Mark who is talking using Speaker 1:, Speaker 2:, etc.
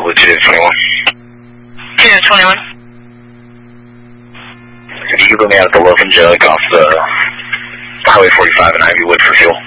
Speaker 1: with 221.
Speaker 2: 221.
Speaker 1: Can you put me out at the Logan Jug off the Highway 45 in Ivywood for fuel?